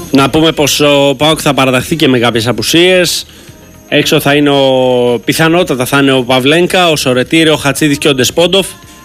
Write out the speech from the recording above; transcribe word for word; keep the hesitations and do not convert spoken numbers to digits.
Να πούμε πως ο ΠΑΟΚ θα παραταχθεί και με κάποιες απουσίες. Έξω θα είναι ο, πιθανότατα θα είναι ο Παυλένκα, ο Σορετήρη, ο Χατσίδης και ο Ντεσπόντοφ.